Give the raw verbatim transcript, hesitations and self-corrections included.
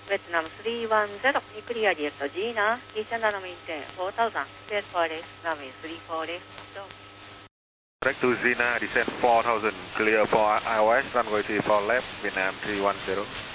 Vietnam three one zero, clear direct Gina, Channel maintain four thousand, clear for left, runway three four left, stop. Correct to Zina, descent four thousand, clear for I O S, runway three four left, Vietnam three one zero.